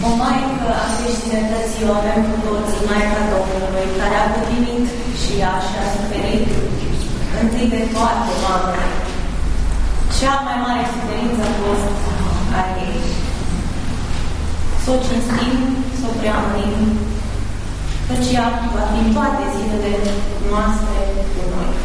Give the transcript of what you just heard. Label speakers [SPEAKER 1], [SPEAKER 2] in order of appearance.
[SPEAKER 1] O Maică a creștinătății o avem cu toții, Maica Domnului, care a pătimit și ea și a suferit întâi de toate, Doamne. Cea mai mare suferință a fost a ei. Să o cinstim, să o preamărim, căci ea va fi toate zilele noastre cu noi.